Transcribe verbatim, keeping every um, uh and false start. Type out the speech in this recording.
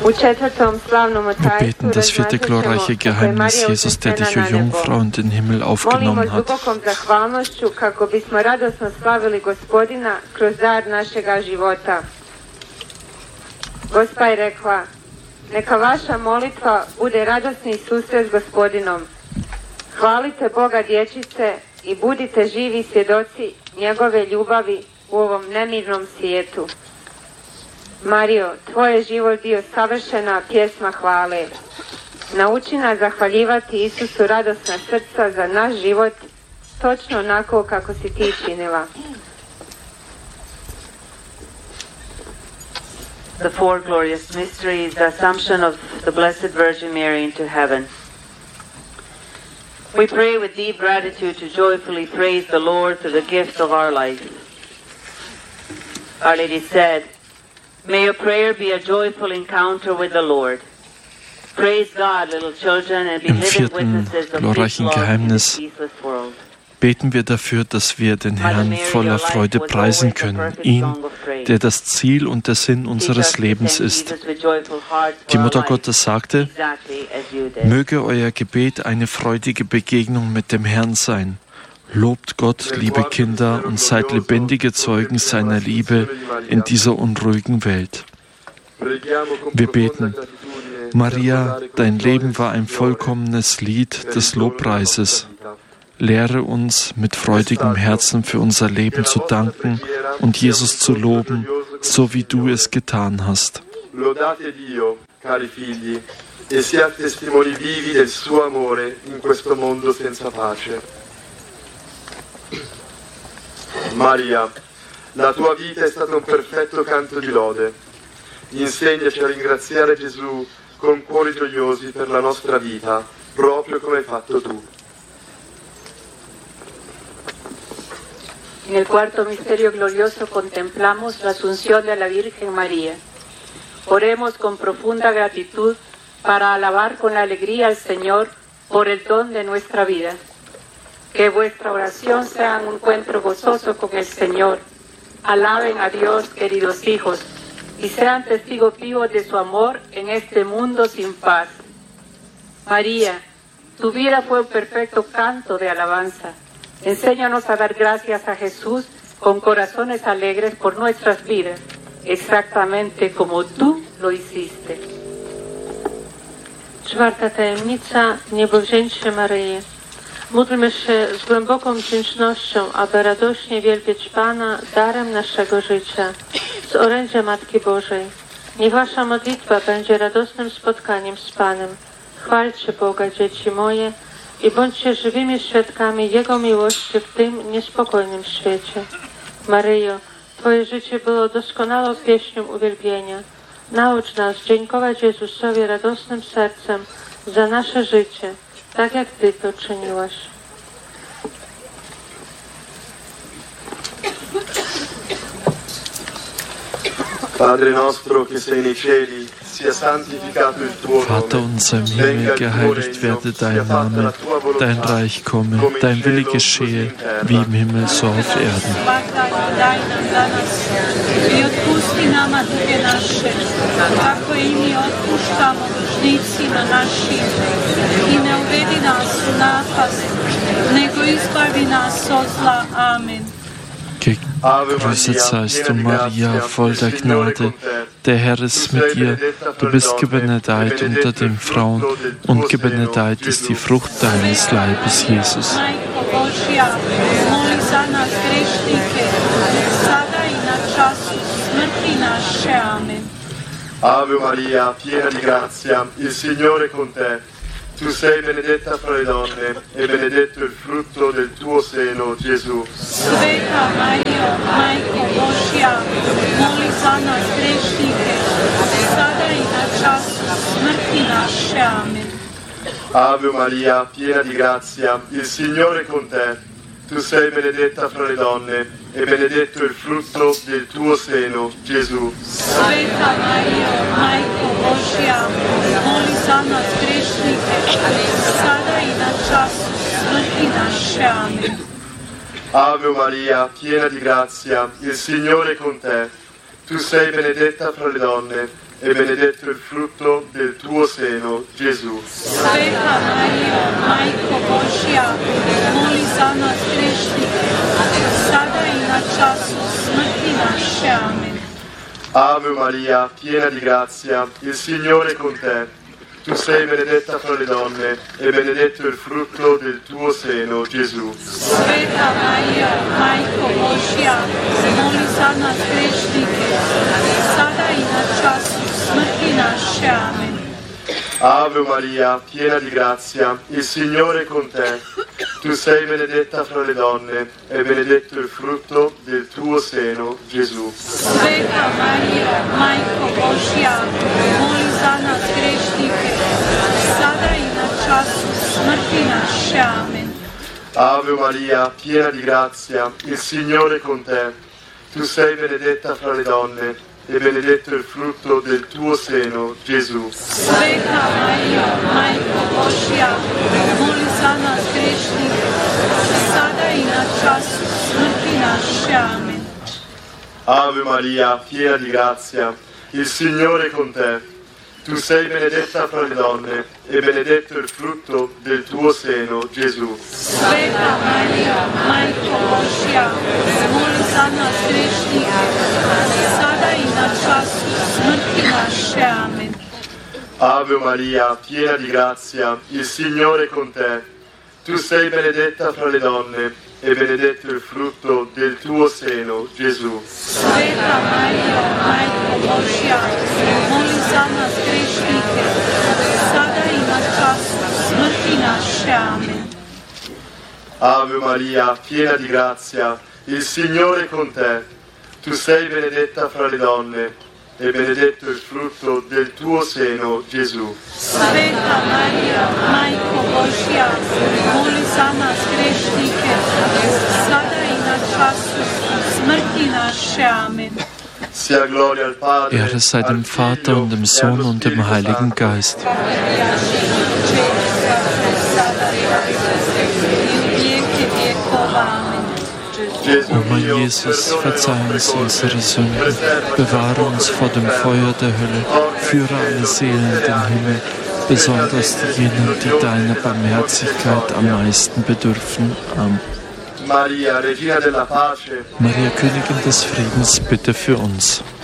Wir beten das vierte glorreiche Geheimnis, Jesus, der dich, o Jungfrau, in den Himmel aufgenommen hat. Gospa je rekla, neka vaša molitva bude radosni susret s Gospodinom. Hvalite Boga dječice i budite živi svjedoci njegove ljubavi u ovom nemirnom svijetu. Marijo, tvoj je život bio savršena pjesma hvale. Nauči nas zahvaljivati Isusu radosna srca za naš život, točno onako kako si ti činila. The fourth glorious mystery is the Assumption of the Blessed Virgin Mary into heaven. We pray with deep gratitude to joyfully praise the Lord through the gift of our life. Our Lady said, "May your prayer be a joyful encounter with the Lord. Praise God, little children, and be living witnesses of His love in this ceaseless world." Beten wir dafür, dass wir den Herrn voller Freude preisen können, ihn, der das Ziel und der Sinn unseres Lebens ist. Die Mutter Gottes sagte, möge euer Gebet eine freudige Begegnung mit dem Herrn sein. Lobt Gott, liebe Kinder, und seid lebendige Zeugen seiner Liebe in dieser unruhigen Welt. Wir beten, Maria, dein Leben war ein vollkommenes Lied des Lobpreises. Lehre uns, mit freudigem Herzen für unser Leben zu danken und Jesus zu loben, so wie du es getan hast. Lodate Dio, cari figli, e siate testimoni vivi del suo amore in questo mondo senza pace. Maria, la tua vita è stato un perfetto canto di lode. Insegnaci a ringraziare Gesù con cuori gioiosi per la nostra vita, proprio come hai fatto tu. En el cuarto misterio glorioso contemplamos la Asunción de la Virgen María. Oremos con profunda gratitud para alabar con alegría al Señor por el don de nuestra vida. Que vuestra oración sea un encuentro gozoso con el Señor. Alaben a Dios, queridos hijos, y sean testigos vivos de su amor en este mundo sin paz. María, tu vida fue un perfecto canto de alabanza. Enséñanos a dar gracias a Jesús con corazones alegres por nuestras vidas, exactamente como tú lo hiciste. Czwarta tajemnica, niebowzięcie Maryi. Módlmy się z głęboką wdzięcznością, aby radośnie wielbić Pana darem naszego życia, z orędzia Matki Bożej. Niech wasza modlitwa będzie radosnym spotkaniem z Panem. Chwalcie Boga, dzieci moje, i bądźcie żywymi świadkami Jego miłości w tym niespokojnym świecie. Maryjo, Twoje życie było doskonałą pieśnią uwielbienia. Naucz nas dziękować Jezusowi radosnym sercem za nasze życie, tak jak Ty to czyniłaś. Padre nostro che sei nei cieli, sia santificato il tuo Vater unser im Himmel, geheiligt werde dein Name, dein Reich komme, dein Wille geschehe, wie im Himmel so auf Erden. Gegrüßet seist du, Maria, voll der Gnade. Der Herr ist mit dir. Du bist gebenedeit unter den Frauen und gebenedeit ist die Frucht deines Leibes, Jesus. Ave Maria, piena di grazia, il Signore è con te. Tu sei benedetta fra le donne e benedetto il frutto del tuo seno, Gesù. Sveta Maria, Majko Božja, moli za nas grešnike, sada i na času smrti naše. Amen. Ave Maria, piena di grazia, il Signore è con te. Tu sei benedetta fra le donne e benedetto il frutto del tuo seno, Gesù. Sveta Maria, Majko Božja, moli za nas grešnike, sada i na času smrti naše. Amen. Ave Maria, piena di grazia, il Signore è con te. Tu sei benedetta fra le donne e benedetto il frutto del tuo seno, Gesù. Sveta Maria, Majko Božja, moli za nas grešnike, sada i na času smrti naše. Amen. Ave Maria, piena di grazia, il Signore è con te. Tu sei benedetta fra le donne e benedetto il frutto del tuo seno, Gesù. Sveta Maria, Majko Božja, moli za nas grešnike, sada i na času smrti naše. Amen. Ave Maria, piena di grazia, il Signore è con te. Tu sei benedetta fra le donne e benedetto il frutto del tuo seno, Gesù. Sveta Maria, Majko Božja, moli za nas grešnike, sada i na času smrti naše. Amen. Ave Maria, piena di grazia, il Signore è con te. Tu sei benedetta fra le donne e benedetto il frutto del tuo seno, Gesù. Sveta Maria, Majko Božja, moli za nas grešnike, sada i na času smrti naše. Amen. Ave Maria, piena di grazia, il Signore è con te. Tu sei benedetta fra le donne e benedetto il frutto del tuo seno, Gesù. Sveta Maria, Majko Božja, moli za nas grešnike, sada i na času smrti naše. Amen. Ave Maria, piena di grazia, il Signore è con te. Tu sei benedetta fra le donne e benedetto il frutto del tuo seno, Gesù. Sveta Maria, Majko Božja, moli za nas grešnike, sada i na času smrti naše. Amen. Ave Maria, piena di grazia, il Signore è con te. Tu sei benedetta fra le donne e benedetto il frutto del tuo seno, Gesù. Sveta Maria, Majko Božja, moli za nas grešnike, sada i na času smrti naše. Amen. Sia gloria al Padre, Ehre sei dem Vater und dem Sohn und dem Heiligen Geist. O mein Jesus, verzeih uns unsere Sünden, bewahre uns vor dem Feuer der Hölle, führe alle Seelen in den Himmel, besonders diejenigen, die deiner Barmherzigkeit am meisten bedürfen. Amen. Maria, Regina della Pace, Maria, Königin des Friedens, bitte für uns.